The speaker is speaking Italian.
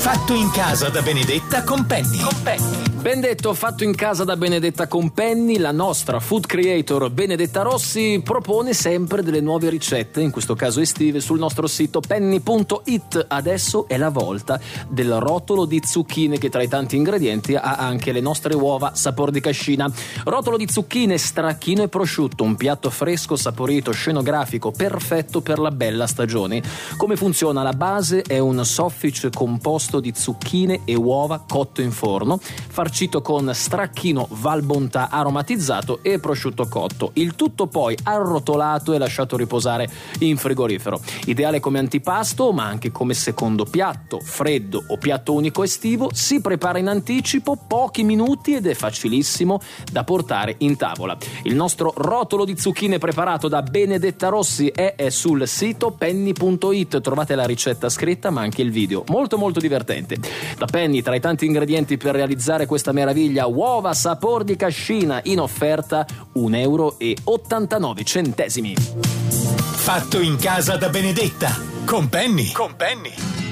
Fatto in casa da Benedetta con Penny. Ben detto, fatto in casa da Benedetta con Penny, la nostra food creator Benedetta Rossi propone sempre delle nuove ricette, in questo caso estive, sul nostro sito penny.it. Adesso è la volta del rotolo di zucchine, che tra i tanti ingredienti ha anche le nostre uova sapor di cascina. Rotolo di zucchine, stracchino e prosciutto, un piatto fresco, saporito, scenografico, perfetto per la bella stagione. Come funziona? La base è un soffice composto di zucchine e uova cotto in forno, farcito con stracchino Val Bontà aromatizzato e prosciutto cotto. Il tutto poi arrotolato e lasciato riposare in frigorifero. Ideale come antipasto, ma anche come secondo piatto, freddo o piatto unico estivo. Si prepara in anticipo, pochi minuti, ed è facilissimo da portare in tavola. Il nostro rotolo di zucchine preparato da Benedetta Rossi è sul sito penny.it. Trovate la ricetta scritta, ma anche il video, molto molto divertente. Da Penny, tra i tanti ingredienti per realizzare questa meraviglia, uova sapor di cascina, in offerta €1,89. Fatto in casa da Benedetta con Penny.